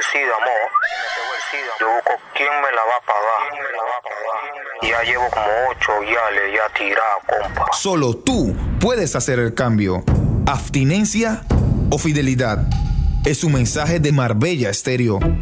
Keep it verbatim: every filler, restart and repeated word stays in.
el SIDA, amor. Yo busco quién me la va a pagar. ¿Quién me la va a pagar? Ya llevo como ocho guiales ya tirado, compa. Solo tú puedes hacer el cambio. Abstinencia o fidelidad. Es un mensaje de Marbella Estéreo.